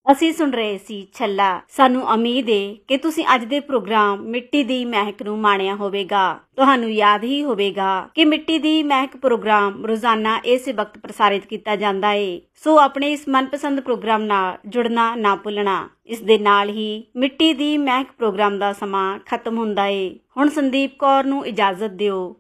ਅਸੀਂ ਸੁਣ ਰਹੇ ਸੀ ਛੱਲਾ। ਸਾਨੂੰ ਉਮੀਦ ਏ ਕਿ ਤੁਸੀਂ ਅੱਜ ਦੇ ਪ੍ਰੋਗਰਾਮ ਮਿੱਟੀ ਦੀ ਮਹਿਕ ਨੂੰ ਮਾਣਿਆ ਹੋਵੇਗਾ। ਤੁਹਾਨੂੰ ਯਾਦ ਹੀ ਹੋਵੇਗਾ ਕਿ ਮਿੱਟੀ ਦੀ ਮਹਿਕ ਪ੍ਰੋਗਰਾਮ ਰੋਜ਼ਾਨਾ ਇਸੇ ਵਕਤ ਪ੍ਰਸਾਰਿਤ ਕੀਤਾ ਜਾਂਦਾ ਏ। ਸੋ ਆਪਣੇ ਇਸ ਮਨਪਸੰਦ ਪ੍ਰੋਗਰਾਮ ਨਾਲ ਜੁੜਨਾ ਨਾ ਭੁੱਲਣਾ। ਇਸ ਦੇ ਨਾਲ ਹੀ ਮਿੱਟੀ ਦੀ ਮਹਿਕ ਪ੍ਰੋਗਰਾਮ ਦਾ ਸਮਾਂ ਖਤਮ ਹੁੰਦਾ ਏ। ਹੁਣ ਸੰਦੀਪ ਕੌਰ ਨੂੰ ਇਜਾਜ਼ਤ ਦਿਓ।